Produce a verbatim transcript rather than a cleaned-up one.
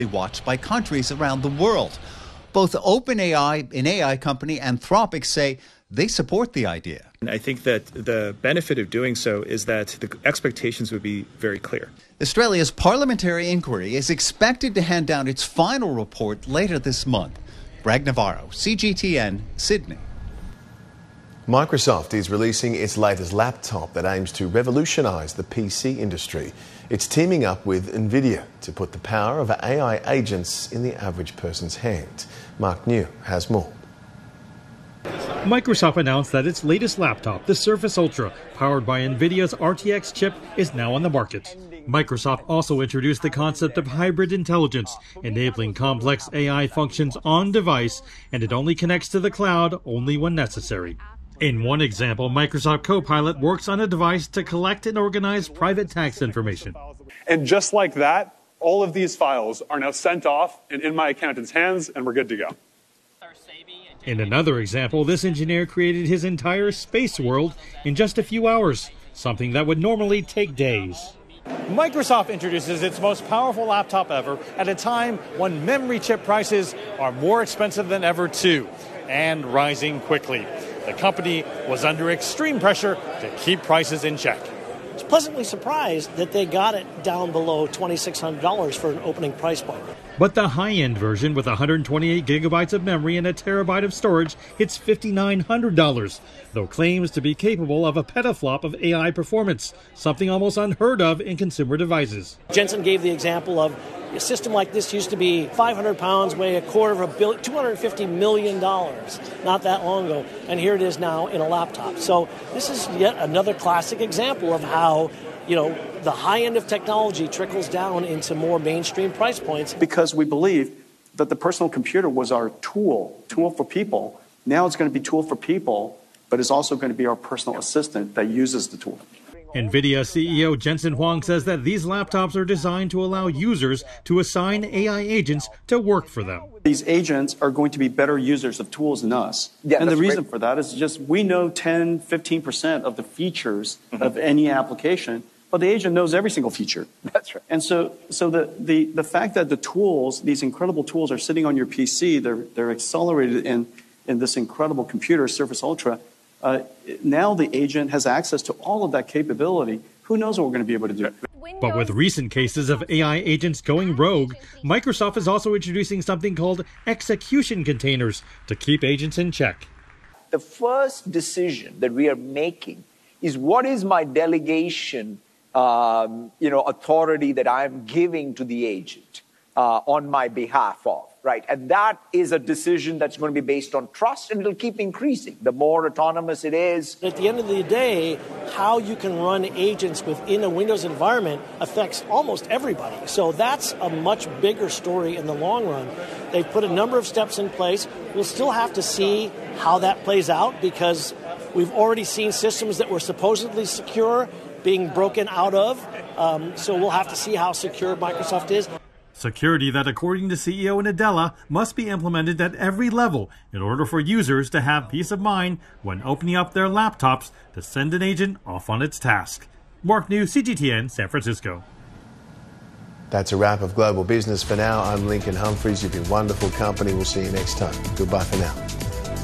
watched by countries around the world. Both OpenAI, an A I company, and Anthropic say they support the idea. I think that the benefit of doing so is that the expectations would be very clear. Australia's parliamentary inquiry is expected to hand down its final report later this month. Bragg Navarro, C G T N, Sydney. Microsoft is releasing its latest laptop that aims to revolutionise the P C industry. It's teaming up with NVIDIA to put the power of A I agents in the average person's hand. Mark New has more. Microsoft announced that its latest laptop, the Surface Ultra, powered by NVIDIA's R T X chip, is now on the market. Microsoft also introduced the concept of hybrid intelligence, enabling complex A I functions on device, and it only connects to the cloud only when necessary. In one example, Microsoft Copilot works on a device to collect and organize private tax information. And just like that, all of these files are now sent off and in my accountant's hands, and we're good to go. In another example, this engineer created his entire space world in just a few hours, something that would normally take days. Microsoft introduces its most powerful laptop ever at a time when memory chip prices are more expensive than ever too, and rising quickly. The company was under extreme pressure to keep prices in check. I was pleasantly surprised that they got it down below twenty-six hundred dollars for an opening price point. But the high-end version with one hundred twenty-eight gigabytes of memory and a terabyte of storage hits five thousand nine hundred dollars, though claims to be capable of a petaflop of A I performance, something almost unheard of in consumer devices. Jensen gave the example of a system like this used to be five hundred pounds, weigh a quarter of a billion, two hundred fifty million dollars, not that long ago, and here it is now in a laptop. So this is yet another classic example of how, you know, the high end of technology trickles down into more mainstream price points. Because we believe that the personal computer was our tool, tool for people. Now it's going to be tool for people, but it's also going to be our personal assistant that uses the tool. NVIDIA C E O Jensen Huang says that these laptops are designed to allow users to assign A I agents to work for them. These agents are going to be better users of tools than us. Yeah, and the reason great. for that is just we know ten, fifteen percent of the features mm-hmm. of any application, but the agent knows every single feature. That's right. And so so the, the, the fact that the tools, these incredible tools are sitting on your P C, they're, they're accelerated in, in this incredible computer, Surface Ultra, Uh, now the agent has access to all of that capability. Who knows what we're going to be able to do? But with recent cases of A I agents going rogue, Microsoft is also introducing something called execution containers to keep agents in check. The first decision that we are making is what is my delegation, um, you know, authority that I'm giving to the agent uh, on my behalf of. Right, and that is a decision that's going to be based on trust, and it'll keep increasing. The more autonomous it is. At the end of the day, how you can run agents within a Windows environment affects almost everybody. So that's a much bigger story in the long run. They've put a number of steps in place. We'll still have to see how that plays out because we've already seen systems that were supposedly secure being broken out of. Um, so we'll have to see how secure Microsoft is. Security that, according to C E O Nadella, must be implemented at every level in order for users to have peace of mind when opening up their laptops to send an agent off on its task. Mark New, C G T N, San Francisco. That's a wrap of Global Business for now. I'm Lincoln Humphreys. You've been wonderful company. We'll see you next time. Goodbye for now.